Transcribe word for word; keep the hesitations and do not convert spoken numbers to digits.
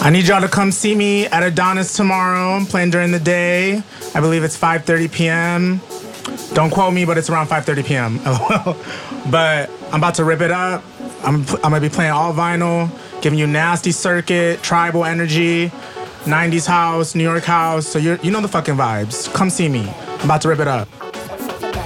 I need y'all to come see me at Adonis tomorrow. I'm playing during the day. I believe it's five thirty p.m. Don't quote me, but it's around five thirty p.m. But I'm about to rip it up. I'm, I'm going to be playing all vinyl, giving you nasty circuit, tribal energy, nineties house, New York house. So you're, you know the fucking vibes. Come see me. I'm about to rip it up.